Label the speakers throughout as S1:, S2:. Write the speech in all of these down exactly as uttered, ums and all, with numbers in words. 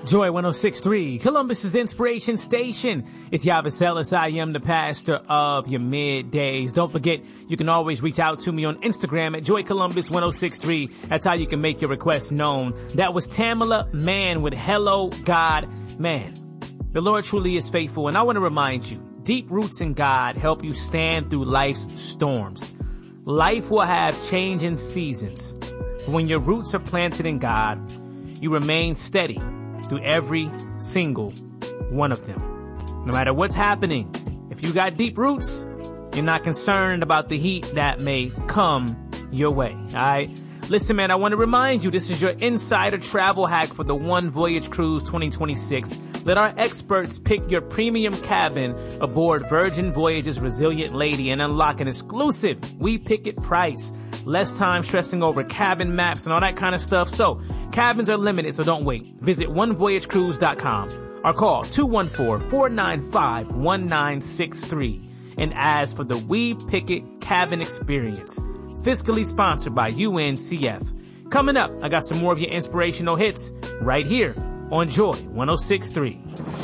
S1: Joy one oh six point three, Columbus's Inspiration Station. It's Yavis Ellis. I am the pastor of your middays. Don't forget, you can always reach out to me on Instagram at Joy Columbus one oh six point three. That's how you can make your requests known. That was Tamala Mann with Hello God. Man, the Lord truly is faithful, and I want to remind you, deep roots in God help you stand through life's storms. Life will have changing seasons. But when your roots are planted in God, you remain steady through every single one of them. No matter what's happening, if you got deep roots, you're not concerned about the heat that may come your way. All right? Listen, man, I want to remind you, this is your insider travel hack for the One Voyage Cruise twenty twenty-six. Let our experts pick your premium cabin aboard Virgin Voyages Resilient Lady and unlock an exclusive We Pick It price. Less time stressing over cabin maps and all that kind of stuff. So, cabins are limited, so don't wait. Visit one voyage cruise dot com or call two one four, four nine five, one nine six three and ask for the We Pick It cabin experience. Fiscally sponsored by U N C F. Coming up, I got some more of your inspirational hits right here on Joy one oh six point three.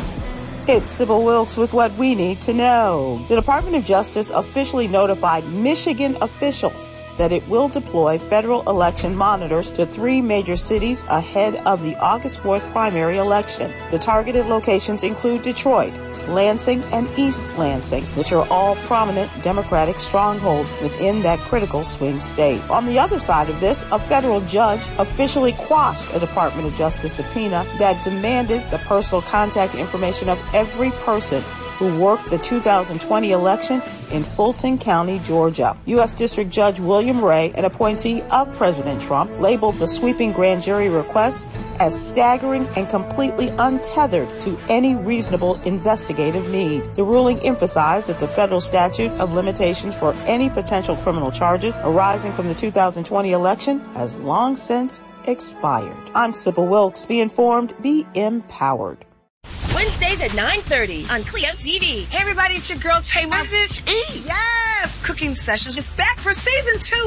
S2: It's Sybil Wilkes with what we need to know. The Department of Justice officially notified Michigan officials that it will deploy federal election monitors to three major cities ahead of the August fourth primary election. The targeted locations include Detroit, Lansing, and East Lansing, which are all prominent Democratic strongholds within that critical swing state. On the other side of this, a federal judge officially quashed a Department of Justice subpoena that demanded the personal contact information of every person who worked the two thousand twenty election in Fulton County, Georgia. U S District Judge William Ray, an appointee of President Trump, labeled the sweeping grand jury request as staggering and completely untethered to any reasonable investigative need. The ruling emphasized that the federal statute of limitations for any potential criminal charges arising from the two thousand twenty election has long since expired. I'm Sybil Wilkes. Be informed, be empowered.
S3: Wednesdays at nine thirty on Clio T V. Hey everybody, it's your girl Tamar. Bitch E. Yes! Cooking Sessions is back for season two.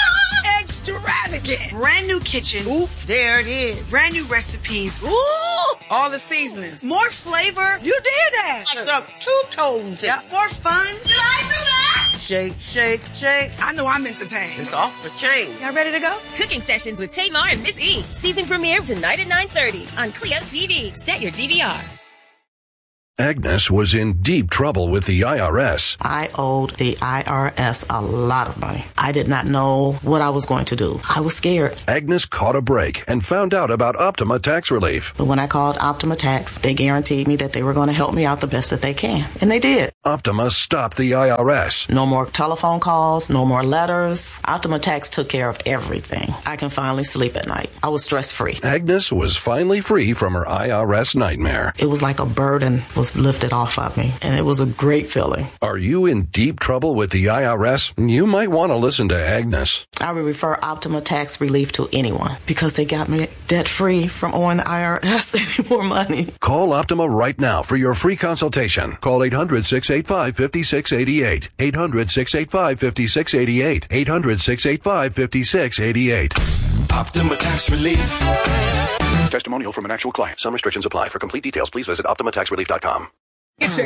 S3: Extravagant. Brand new kitchen. Oops, there it is. Brand new recipes. Ooh! All the seasonings. More flavor. You did that. I stuck two toes. Yep. More fun. Did I do that? Shake, shake, shake. I know I'm entertained. It's off the chain. Y'all ready to go?
S4: Cooking Sessions with Tamar and Miss E. Season premiere tonight at nine thirty on Clio T V. Set your D V R.
S5: Agnes was in deep trouble with the I R S.
S2: I owed the I R S a lot of money. I did not know what I was going to do. I was scared.
S5: Agnes caught a break and found out about Optima Tax Relief.
S2: But when I called Optima Tax, they guaranteed me that they were going to help me out the best that they can. And they did.
S5: Optima stopped the I R S.
S2: No more telephone calls, no more letters. Optima Tax took care of everything. I can finally sleep at night. I was stress-free.
S5: Agnes was finally free from her I R S nightmare.
S2: It was like a burden was lifted off of me, and it was a great feeling.
S5: Are you in deep trouble with the I R S? You might want to listen to Agnes.
S2: I would refer Optima Tax Relief to anyone because they got me debt-free from owing the I R S any more money.
S5: Call Optima right now for your free consultation. Call eight hundred, six eight five, five six eight eight. eight hundred, six eight five, five six eight eight. eight hundred, six eight five, five six eight eight.
S6: Optima Tax Relief.
S5: Testimonial from an actual client. Some restrictions apply. For complete details, please visit optima tax relief dot com.
S1: It's